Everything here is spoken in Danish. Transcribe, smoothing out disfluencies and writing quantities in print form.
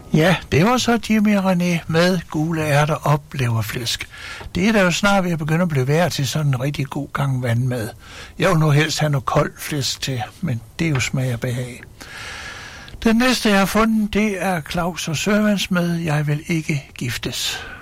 Ja, det var så Jimmy René med gule ærter og leverflæsk. Det er da jo snart ved at begynde at blive værd til sådan en rigtig god gang vandmad. Jeg vil nu helst have noget koldt flæsk til, men det er jo smag og behag. Den næste, jeg har fundet, det er Claus og Sørvans med Jeg vil ikke giftes.